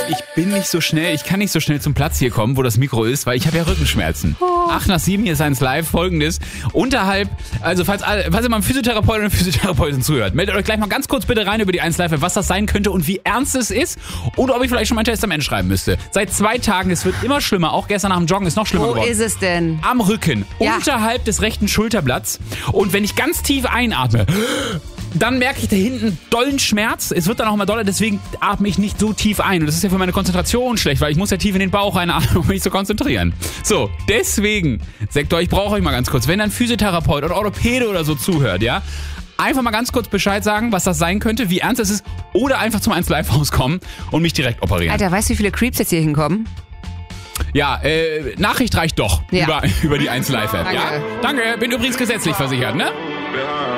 ich bin nicht so schnell, ich kann nicht so schnell zum Platz hier kommen, wo das Mikro ist, weil ich habe ja Rückenschmerzen. 8 nach 7, hier ist eins live, folgendes. Unterhalb, also falls ihr mal einen Physiotherapeut oder eine Physiotherapeutin zuhört, meldet euch gleich mal ganz kurz bitte rein über die 1 live, was das sein könnte und wie ernst es ist und ob ich vielleicht schon mein Testament schreiben müsste. Seit 2 Tagen, es wird immer schlimmer, auch gestern nach dem Joggen ist noch schlimmer geworden. Wo ist es denn? Am Rücken, Ja. unterhalb des rechten Schulterblatts und wenn ich ganz tief einatme, dann merke ich da hinten dollen Schmerz. Es wird dann auch mal doller, deswegen atme ich nicht so tief ein. Und das ist ja für meine Konzentration schlecht, weil ich muss ja tief in den Bauch einatmen, um mich zu konzentrieren. So, deswegen, Sektor, ich brauche euch mal ganz kurz, wenn ein Physiotherapeut oder Orthopäde oder so zuhört, ja, einfach mal ganz kurz Bescheid sagen, was das sein könnte, wie ernst es ist, oder einfach zum 1 Live rauskommen und mich direkt operieren. Alter, weißt du, wie viele Creeps jetzt hier hinkommen? Ja, Nachricht reicht doch Ja. über die 1 Live App. Danke. Ja? Danke, bin übrigens gesetzlich versichert, ne?